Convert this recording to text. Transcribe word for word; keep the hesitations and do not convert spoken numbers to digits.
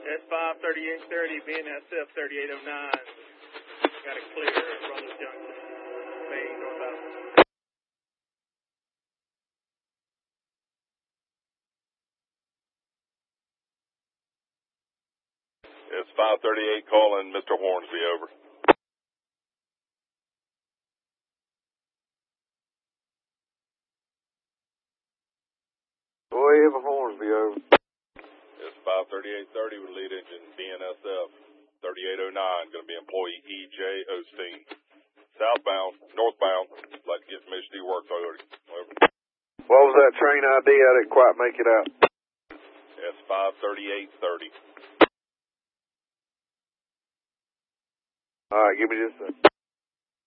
S five thirty-eight thirty, B N S F thirty-eight oh nine. Got it clear at Brothers Junction, Maine, northbound. S five thirty-eight calling Mister Hornsby, over. Go ahead, Hornsby, over. S five thirty-eight thirty with lead engine B N S F thirty-eight oh nine, going to be employee E J Osteen. Southbound, northbound, like to get some H D work already. Over. What was that train I D? I didn't quite make it out. S five thirty-eight thirty. All right, give me just a